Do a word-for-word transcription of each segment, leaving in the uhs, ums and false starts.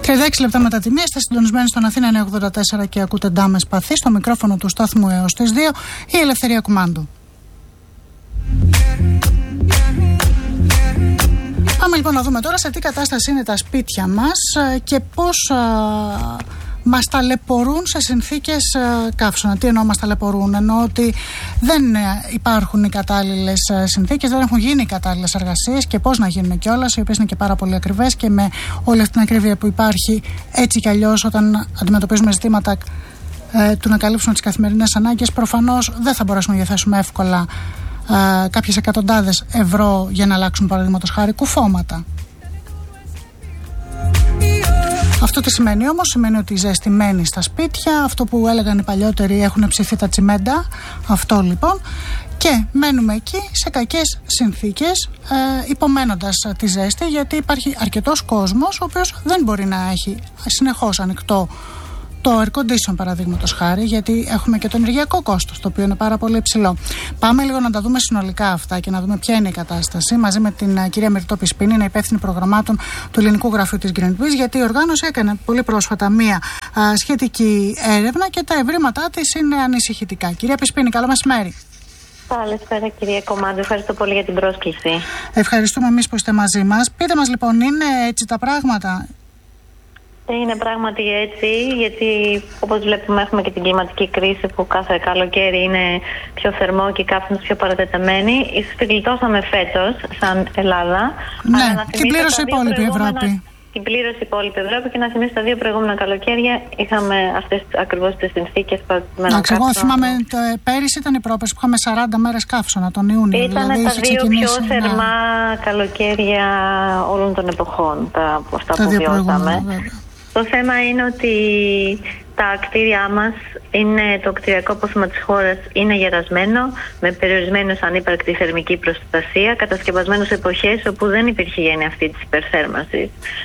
τριάντα έξι λεπτά μετά τη μία, είστε συντονισμένοι στον Αθήνα εννιακόσια ογδόντα τέσσερα και ακούτε Ντάμες Παθή, στο μικρόφωνο του σταθμού έως τις δύο, η Ελευθερία Κουμάντου. Πάμε λοιπόν να δούμε τώρα σε τι κατάσταση είναι τα σπίτια μας και πώς α, μας ταλαιπωρούν σε συνθήκες καύσωνα. Τι εννοώ μας ταλαιπωρούν? Εννοώ ότι δεν υπάρχουν οι κατάλληλες συνθήκες, δεν έχουν γίνει οι κατάλληλες εργασίες και πώς να γίνουν κιόλας, οι οποίες είναι και πάρα πολύ ακριβές, και με όλη αυτή την ακρίβεια που υπάρχει έτσι κι αλλιώς όταν αντιμετωπίζουμε ζητήματα ε, του να καλύψουμε τις καθημερινές ανάγκες, προφανώς δεν θα μπορέσουμε να διαθέσουμε εύκολα ε, κάποιες εκατοντάδες ευρώ για να αλλάξουν, παραδείγματος χάρη, κουφώματα. Αυτό τι σημαίνει όμως? Σημαίνει ότι η ζέστη μένει στα σπίτια, αυτό που έλεγαν οι παλιότεροι, έχουν ψηθεί τα τσιμέντα, αυτό λοιπόν, και μένουμε εκεί σε κακές συνθήκες, ε, υπομένοντας τη ζέστη, γιατί υπάρχει αρκετός κόσμος ο οποίος δεν μπορεί να έχει συνεχώς ανοιχτό το air condition, παραδείγματος χάρη, γιατί έχουμε και το ενεργειακό κόστος, το οποίο είναι πάρα πολύ υψηλό. Πάμε λίγο να τα δούμε συνολικά αυτά και να δούμε ποια είναι η κατάσταση, μαζί με την uh, κυρία Μυρτώ Πισπίνη, είναι υπεύθυνη προγραμμάτων του Ελληνικού Γραφείου της Greenpeace, γιατί η οργάνωση έκανε πολύ πρόσφατα μία uh, σχετική έρευνα και τα ευρήματά της είναι ανησυχητικά. Κυρία Πισπίνη, καλό μεσημέρι. Καλησπέρα κυρία Κομάντου, ευχαριστώ πολύ για την πρόσκληση. Ευχαριστούμε εμείς που είστε μαζί μας. Πείτε μας λοιπόν, είναι έτσι τα πράγματα? Είναι πράγματι έτσι, γιατί όπως βλέπουμε έχουμε και την κλιματική κρίση που κάθε καλοκαίρι είναι πιο θερμό και οι καύσιμες πιο παρατεταμένοι. Ίσως την γλιτώσαμε φέτος σαν Ελλάδα. Ναι, αλλά την πλήρωσε η υπόλοιπη Ευρώπη. Την πλήρωσε η υπόλοιπη Ευρώπη, και να θυμίσω τα δύο προηγούμενα καλοκαίρια είχαμε αυτές ακριβώς τις συνθήκες. Εντάξει, εγώ θυμάμαι το, πέρυσι ήταν η πρόπερση που είχαμε σαράντα μέρες καύσωνα τον Ιούνιο. Ήταν δηλαδή, τα δύο πιο θερμά ναι. καλοκαίρια όλων των εποχών, τα, αυτά τα που βιώσαμε. Το θέμα είναι ότι τα κτίρια μας, είναι, το κτηριακό απόθεμα της χώρας είναι γερασμένο, με περιορισμένη ως ανύπαρκτη θερμική προστασία, κατασκευασμένο σε εποχές όπου δεν υπήρχε γένεια αυτή της υπερθέρμανσης.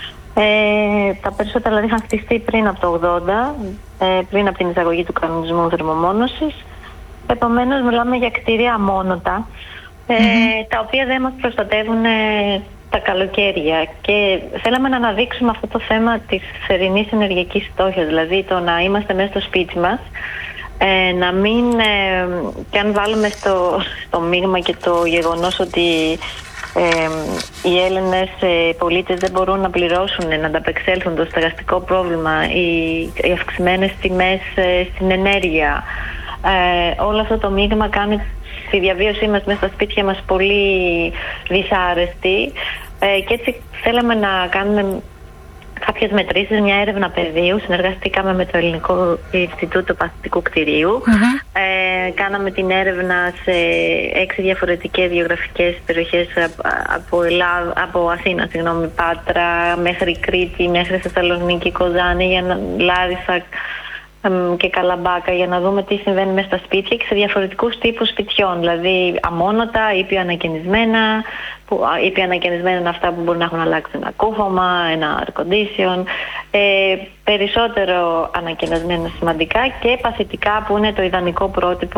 Ε, τα περισσότερα δηλαδή είχαν χτιστεί πριν από το ογδόντα, ε, πριν από την εισαγωγή του κανονισμού θερμομόνωσης. Επομένως μιλάμε για κτίρια αμόνωτα, ε, mm-hmm. τα οποία δεν μας προστατεύουν τα καλοκαίρια, και θέλαμε να αναδείξουμε αυτό το θέμα της θερινής ενεργειακής φτώχειας, δηλαδή το να είμαστε μέσα στο σπίτι μας, ε, να μην, ε, και αν βάλουμε στο, στο μείγμα και το γεγονός ότι ε, οι Έλληνες ε, πολίτες δεν μπορούν να πληρώσουν, να ανταπεξέλθουν το στεγαστικό πρόβλημα, οι, οι αυξημένες τιμές ε, στην ενέργεια, ε, όλο αυτό το μείγμα κάνει τη διαβίωσή μας μέσα στα σπίτια μας πολύ δυσάρεστη, ε, και έτσι θέλαμε να κάνουμε κάποιες μετρήσεις, μια έρευνα πεδίου. Συνεργαστήκαμε με το Ελληνικό Ινστιτούτο Παθητικού Κτηρίου. Mm-hmm. Ε, κάναμε την έρευνα σε έξι διαφορετικές γεωγραφικές περιοχές από, Ελλάδα, από Αθήνα, συγγνώμη, Πάτρα, μέχρι Κρήτη, μέχρι Θεσσαλονίκη, Κοζάνη, Λάρισα και Καλαμπάκα, για να δούμε τι συμβαίνει μέσα στα σπίτια και σε διαφορετικούς τύπους σπιτιών, δηλαδή αμόνωτα, ήπια ανακαινισμένα, που ήπια ανακαινισμένα είναι αυτά που μπορεί να έχουν αλλάξει ένα κούφωμα, ένα air condition, ε, περισσότερο ανακαινισμένα σημαντικά, και παθητικά που είναι το ιδανικό πρότυπο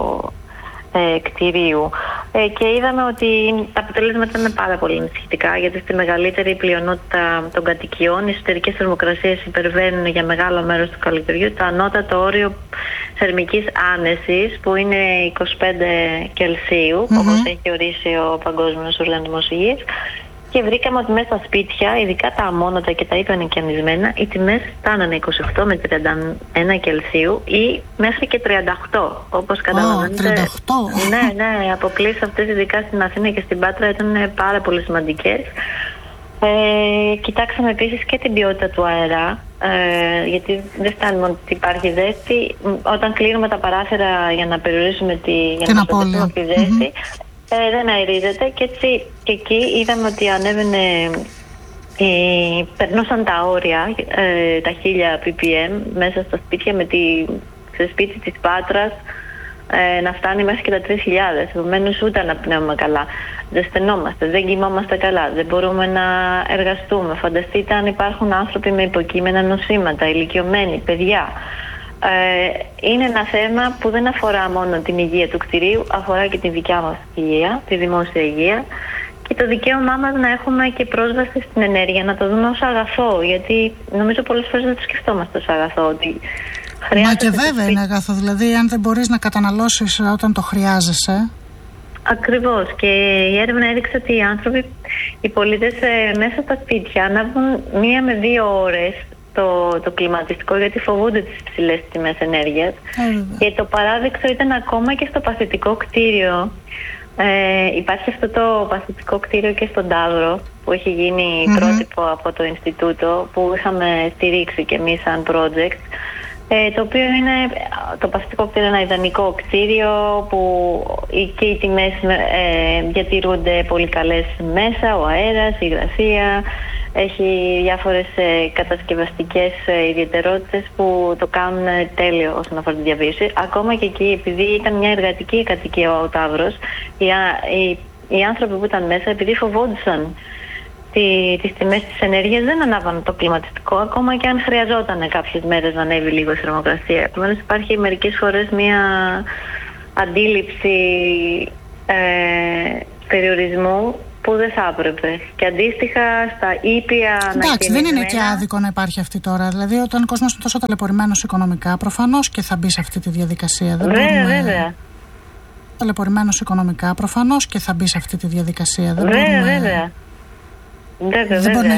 ε, κτηρίου. Ε, και είδαμε ότι τα αποτελέσματα είναι πάρα πολύ ανησυχητικά, γιατί στη μεγαλύτερη πλειονότητα των κατοικιών οι εσωτερικές θερμοκρασίες υπερβαίνουν για μεγάλο μέρος του καλοκαιριού το ανώτατο όριο θερμικής άνεσης, που είναι είκοσι πέντε Κελσίου, mm-hmm. όπως έχει ορίσει ο Παγκόσμιος Οργανισμός Υγείας. Και βρήκαμε ότι μέσα στα σπίτια, ειδικά τα αμόνωτα και τα ήπια ανακαινισμένα, οι τιμές φτάνανε είκοσι οκτώ με τριάντα ένα Κελσίου ή μέχρι και τριάντα οκτώ, όπως καταλαβαίνετε. Oh, τριάντα οκτώ. Ναι, ναι, αποκλήσεις αυτές, ειδικά στην Αθήνα και στην Πάτρα, ήταν πάρα πολύ σημαντικές. Ε, κοιτάξαμε επίσης και την ποιότητα του αέρα, ε, γιατί δεν φτάνει μόνο ότι υπάρχει ζέστη. Όταν κλείνουμε τα παράθυρα για να περιορίσουμε τη, για να προστατεύουμε τη ζέστη, mm-hmm. Ε, δεν αερίζεται, και έτσι και εκεί είδαμε ότι ανέβαινε, ε, περνούσαν τα όρια, ε, τα χίλια πι πι εμ μέσα στα σπίτια, με τη, σε σπίτι της Πάτρας ε, να φτάνει μέχρι και τα τρεις χιλιάδες. Επομένως ούτε αναπνέουμε καλά, ζεσθενόμαστε, δεν κοιμόμαστε καλά, δεν μπορούμε να εργαστούμε. Φανταστείτε αν υπάρχουν άνθρωποι με υποκείμενα νοσήματα, ηλικιωμένοι, παιδιά. Ε, είναι ένα θέμα που δεν αφορά μόνο την υγεία του κτηρίου, αφορά και την δικιά μας υγεία, τη δημόσια υγεία, και το δικαίωμά μας να έχουμε και πρόσβαση στην ενέργεια, να το δούμε ως αγαθό, γιατί νομίζω πολλές φορές δεν το σκεφτόμαστε ως αγαθό. Ότι μα και βέβαια είναι αγαθό, δηλαδή αν δεν μπορείς να καταναλώσεις όταν το χρειάζεσαι. Ακριβώς, και η έρευνα έδειξε ότι οι άνθρωποι, οι πολίτες μέσα στα σπίτια ανάβουν μία με δύο ώρες το, το κλιματιστικό, γιατί φοβούνται τις υψηλές τιμές ενέργειας. Mm. Και το παράδειξο ήταν ακόμα και στο παθητικό κτίριο. Ε, υπάρχει αυτό το παθητικό κτίριο και στον Ταύρο, που έχει γίνει mm-hmm. πρότυπο από το Ινστιτούτο, που είχαμε στηρίξει και εμείς σαν project. Ε, το οποίο είναι, το παθητικό κτίριο, ένα ιδανικό κτίριο που και οι τιμές ε, διατηρούνται πολύ καλές μέσα, ο αέρας, η υγρασία, έχει διάφορες ε, κατασκευαστικές ε, ιδιαιτερότητες που το κάνουν τέλειο όσον αφορά τη διαβίωση. Ακόμα και εκεί, επειδή ήταν μια εργατική κατοικία ο Ταύρος, οι, οι, οι άνθρωποι που ήταν μέσα, επειδή φοβόντουσαν τις τιμές της ενέργειας, δεν ανάβανε το κλιματιστικό, ακόμα και αν χρειαζόταν κάποιες μέρες να ανέβει λίγο η θερμοκρασία. Επομένως υπάρχει μερικές φορές μια αντίληψη ε, περιορισμού που δεν θα έπρεπε. Και αντίστοιχα στα ήπια... Εντάξει, δεν είναι και άδικο να υπάρχει αυτή τώρα. Δηλαδή όταν ο κόσμος είναι τόσο ταλαιπωρημένος οικονομικά, προφανώς και θα μπει σε αυτή τη διαδικασία. Δεν βέβαια, μπορούμε... βέβαια. Ταλαιπωρημένος οικονομικά, προφανώς και θα μπει σε αυτή τη διαδικασία. Δεν βέβαια, μπορούμε... βέβαια. Βέβαια, δεν μπορεί να